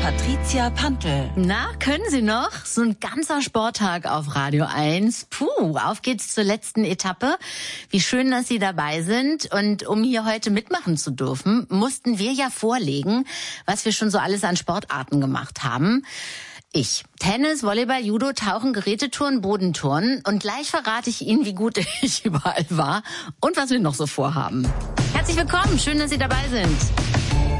Patricia Pantl. Na, können Sie noch? So ein ganzer Sporttag auf Radio 1. Puh, auf geht's zur letzten Etappe. Wie schön, dass Sie dabei sind. Und um hier heute mitmachen zu dürfen, mussten wir ja vorlegen, was wir schon so alles an Sportarten gemacht haben. Ich. Tennis, Volleyball, Judo, Tauchen, Geräteturnen, Bodenturnen. Und gleich verrate ich Ihnen, wie gut ich überall war und was wir noch so vorhaben. Herzlich willkommen, schön, dass Sie dabei sind.